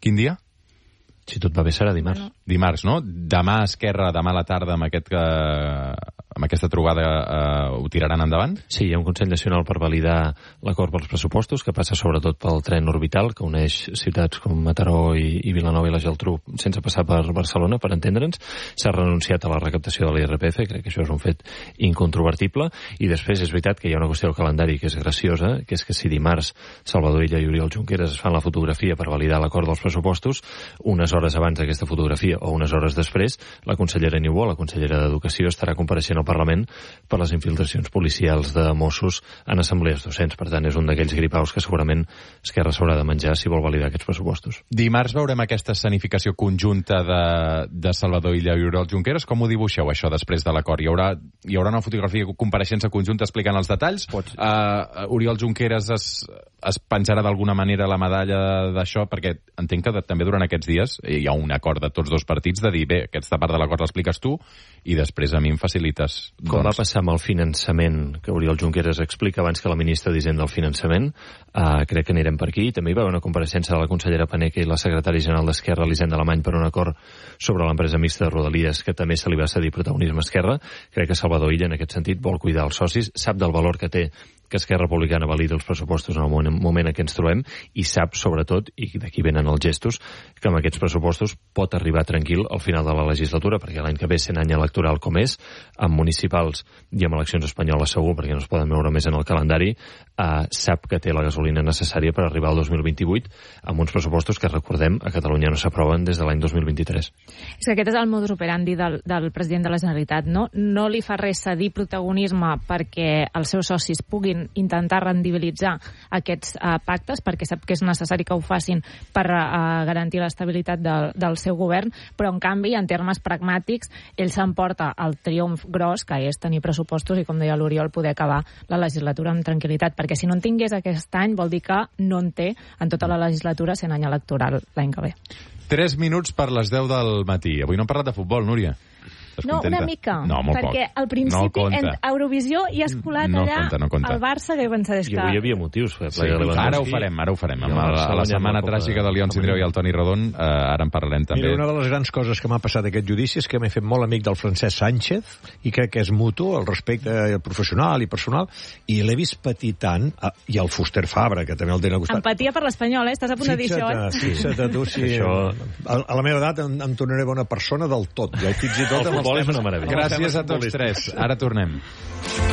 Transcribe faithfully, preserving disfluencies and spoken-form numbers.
Quin dia? Si tot va bé serà dimarts. Bueno. Dimarts, no? Demà Esquerra, demà a la tarda, amb, aquest, eh, amb aquesta trobada eh, ho tiraran endavant? Sí, hi ha un Consell Nacional per validar l'acord pels pressupostos, que passa sobretot pel tren orbital, que uneix ciutats com Mataró i, i Vilanova i la Geltrú sense passar per Barcelona, per entendre'ns. S'ha renunciat a la recaptació de l'I R P F, crec que això és un fet incontrovertible, i després és veritat que hi ha una qüestió del calendari que és graciosa, que és que si dimarts Salvador Illa i Oriol Junqueras es fan la fotografia per validar l'acord dels pressupostos, unes hores abans d'aquesta fotografia o unes hores després, la consellera Niubó, la consellera d'Educació, estarà compareixent al Parlament per les infiltracions policials de Mossos en assemblees docents. Per tant, és un d'aquells gripaus que segurament Esquerra s'haurà de menjar si vol validar aquests pressupostos. Dimarts veurem aquesta escenificació conjunta de, de Salvador Illa i Oriol Junqueras. Com ho dibuixeu, això, després de l'acord? Hi haurà, hi haurà una fotografia compareixença conjunta explicant els detalls? Pots. Uh, Oriol Junqueras es, es penjarà d'alguna manera la medalla d'això? Perquè entenc que de, també durant aquests dies hi ha un acord de tots dos partits de dir, bé, aquesta part de l'acord l'expliques tu i després a mi em facilites. Com doncs... va passar amb el finançament, que Oriol Junqueras explica abans que la ministra d'Hisenda del finançament, uh, crec que anirem per aquí. També hi va haver una compareixença de la consellera Paneque i la secretària general d'Esquerra, Elisenda Alemany, per un acord sobre l'empresa mixta de Rodalies, que també se li va cedir protagonisme a Esquerra. Crec que Salvador Illa, en aquest sentit, vol cuidar els socis, sap del valor que té que Esquerra Republicana valida els pressupostos en el moment, moment en què ens trobem, i sap, sobretot, i d'aquí venen els gestos, que amb aquests pressupostos pot arribar tranquil al final de la legislatura, perquè l'any que ve, sent any electoral com és, amb municipals i amb eleccions espanyoles segur, perquè no es poden veure més en el calendari, eh, sap que té la gasolina necessària per arribar al dos mil vint-i-vuit amb uns pressupostos que, recordem, a Catalunya no s'aproven des de l'any dos mil vint-i-tres. És que aquest és el modus operandi del, del president de la Generalitat, no? No li fa res cedir protagonisme perquè els seus socis puguin intentar rendibilitzar aquests uh, pactes, perquè sap que és necessari que ho facin per uh, garantir l'estabilitat del, del seu govern, però en canvi, en termes pragmàtics, ell s'emporta el triomf gros, que és tenir pressupostos i, com deia l'Oriol, poder acabar la legislatura amb tranquil·litat, perquè si no en tingués aquest any vol dir que no en té en tota la legislatura sent any electoral l'any que ve. Tres minuts per les deu del matí. Avui no hem parlat de futbol, Núria. No, una mica, no, perquè poc. al principi no en Eurovisió hi ha escolat no allà compta, no compta. el Barça, que pensava que... I avui hi havia motius. Sí, ara ho farem, ara ho farem. Amb la, a la setmana tràgica de León Sindreu i el Toni Rodon, eh, ara en parlarem també. Mira, una de les grans coses que m'ha passat aquest judici és que m'he fet molt amic del Francesc Sánchez, i crec que és mutu, el respecte professional i personal, i l'he vist patir tant, i el Fuster Fabra, que també el tenen al costat. Empatia per l'Espanyol, eh? Estàs a punt de dir això, eh? Fixa't, tu, si... Això... A, a la meva edat em, em tornaré bona persona del tot, ja, fins i tot... El futbol és una meravella. Gràcies a tots tres. Ara tornem.